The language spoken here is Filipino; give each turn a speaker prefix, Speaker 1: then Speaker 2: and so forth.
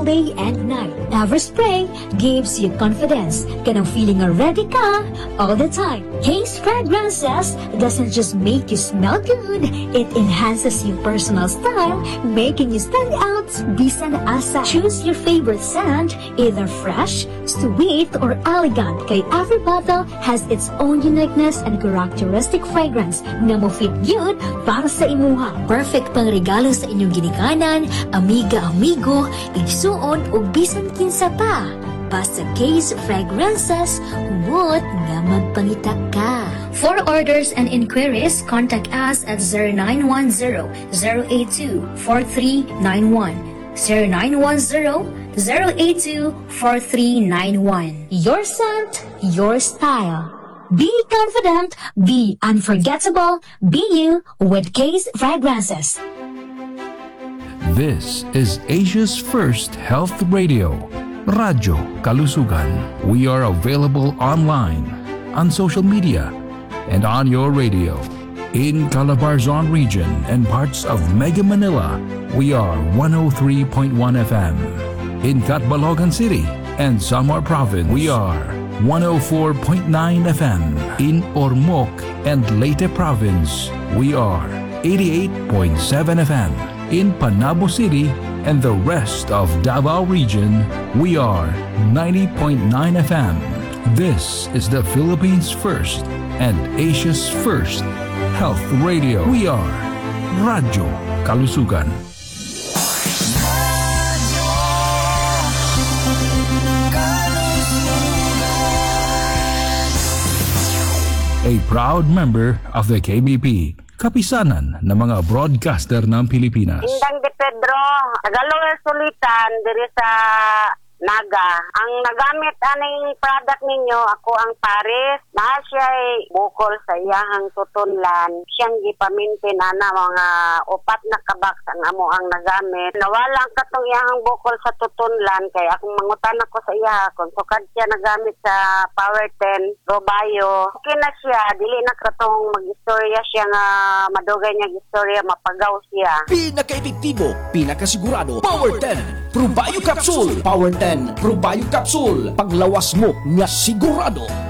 Speaker 1: day and night. Everspray gives you confidence. Kanang feeling ready ka all the time. Haze Fragrances doesn't just make you smell good, it enhances your personal style, making you stand out bisan asa. Choose your favorite scent, either fresh, sweet, or elegant. Kay every bottle has its own uniqueness and characteristic fragrance na mo fit yun para sa imuha. Perfect pang regalo sa inyong ginikanan, amiga-amigo, igsuon o bisan kinsa pa. Basta Haze Fragrances, what nga magpangita ka. For orders and inquiries, contact us at 0910-082-4391. 0910-082-4391. Your scent, your style. Be confident, be unforgettable, be you with Haze Fragrances.
Speaker 2: This is Asia's first health radio, Radyo Kalusugan. We are available online, on social media, and on your radio. In Calabarzon region and parts of Mega Manila, we are 103.1 FM. In Catbalogan City and Samar Province, we are 104.9 FM. In Ormoc and Leyte Province, we are 88.7 FM. In Panabo City and the rest of Davao region, we are 90.9 FM. This is the Philippines' first and Asia's first health radio. We are Radyo Kalusugan. A proud member of the KBP, kapisanan ng mga broadcaster ng Pilipinas.
Speaker 3: Indang de Pedro, Tagalog sulitan diri sa Naga. Ang nagamit aning product ninyo, ako ang Paris. Na siya ay bukol sa iyahang tutunlan. Siyang gipamintin na mga upat na kabak ang amo ang nagamit. Nawalang katong iyahang bukol sa tutunlan kay akong mangutan ako sa iya kung sukad siya nagamit sa Power 10 Robayo. Okay na siya, dili na katong mag-istorya siya nga madugay niya istorya mapagaw siya.
Speaker 4: Pinaka-epektibo, pinakasigurado, Power 10 Probayo Capsule. Power 10 Probayo Capsule. Paglawas mo nga sigurado.